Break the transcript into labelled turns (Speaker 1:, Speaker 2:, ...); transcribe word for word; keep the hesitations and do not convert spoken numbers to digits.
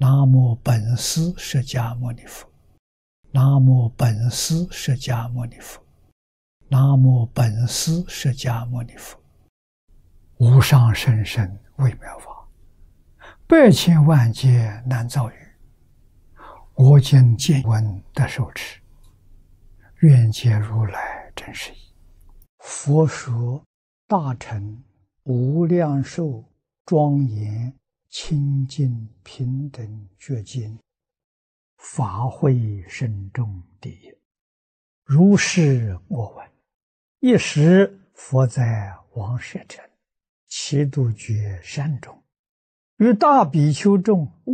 Speaker 1: 南无本师释迦牟尼佛，南无本师释迦牟尼佛，南无本师释迦牟尼佛。无上甚深微妙法，百千万劫难遭遇。我今见闻得受持，愿解如来真实义。佛说大乘无量寿庄严清净平等觉经，法会深重第一。如是我闻。一时佛在王舍城祇度觉山中，与大比丘众